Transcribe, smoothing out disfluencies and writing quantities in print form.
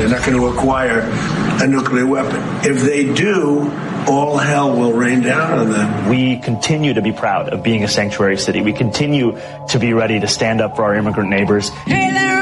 They're not going to acquire a nuclear weapon. If they do, all hell will rain down on them. We continue to be proud of being a sanctuary city. We continue to be ready to stand up for our immigrant neighbors. Hey there.